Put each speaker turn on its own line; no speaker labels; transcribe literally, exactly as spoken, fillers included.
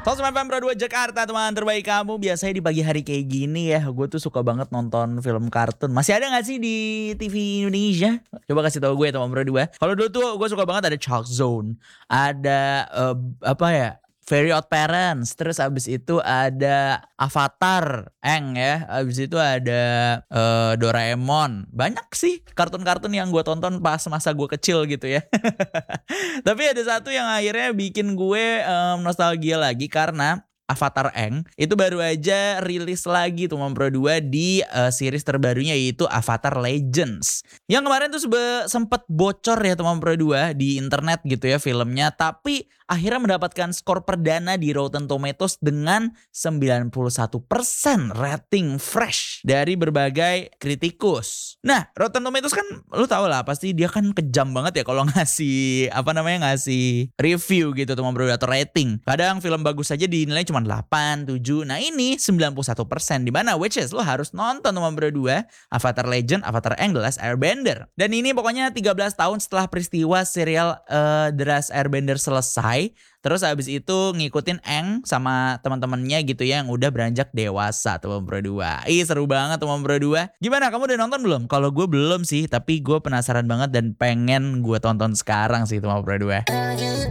seratus sembilan Pro dua Jakarta, teman terbaik kamu. Biasanya di pagi hari kayak gini ya, gue tuh suka banget nonton film kartun. Masih ada gak sih di T V Indonesia? Coba kasih tau gue ya, teman Pro dua. Kalau dulu tuh gue suka banget ada Chalk Zone, ada uh, apa ya, Very Odd Parents. Terus abis itu ada Avatar, Eng ya. Abis itu ada uh, Doraemon. Banyak sih kartun-kartun yang gue tonton pas masa gue kecil gitu ya. Tapi ada satu yang akhirnya bikin gue um, nostalgia lagi karena Avatar Eng itu baru aja rilis lagi tuh Pro dua di uh, series terbarunya, yaitu Avatar Legends. Yang kemarin tuh sebe- sempet bocor ya teman Pro dua di internet gitu ya filmnya, tapi akhirnya mendapatkan skor perdana di Rotten Tomatoes dengan sembilan puluh satu persen rating fresh dari berbagai kritikus. Nah, Rotten Tomatoes kan lu tau lah, pasti dia kan kejam banget ya kalau ngasih apa namanya ngasih review gitu teman Pro dua atau rating. Kadang film bagus aja dinilai cuma delapan, tujuh. Nah ini sembilan puluh satu persen, dimana which is lo harus nonton teman Pro dua Avatar Legend, Avatar Aang, The Last Airbender. Dan ini pokoknya tiga belas tahun setelah peristiwa serial uh, The Last Airbender selesai. Terus abis itu ngikutin Aang sama teman-temannya gitu ya, yang udah beranjak dewasa teman Pro dua. Ih seru banget teman Pro dua. Gimana, kamu udah nonton belum? Kalau gue belum sih, tapi gue penasaran banget dan pengen gue tonton sekarang sih teman Pro dua.